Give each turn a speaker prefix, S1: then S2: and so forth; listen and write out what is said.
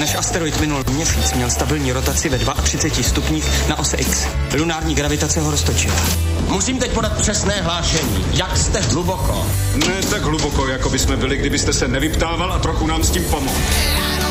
S1: Náš asteroid minul měsíc, měl stabilní rotaci ve 32 stupních na ose X. Lunární gravitace ho roztočila.
S2: Musím teď podat přesné hlášení. Jak jste hluboko?
S3: Ne tak hluboko, jako by jsme byli, kdybyste se nevyptával a trochu nám s tím pomohl.